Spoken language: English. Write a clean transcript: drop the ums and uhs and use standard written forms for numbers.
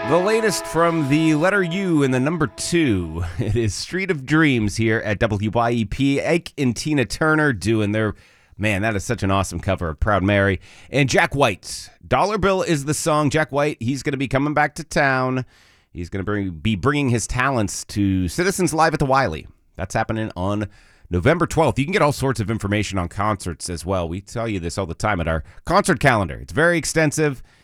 The latest from the letter U and the number 2. It is Street of Dreams here at WYEP. Ike and Tina Turner doing their... Man, that is such an awesome cover of Proud Mary. And Jack White. Dollar Bill is the song. Jack White, he's going to be coming back to town. He's going to be bringing his talents to Citizens Live at the Wiley. That's happening on November 12th. You can get all sorts of information on concerts as well. We tell you this all the time at our concert calendar. It's very extensive.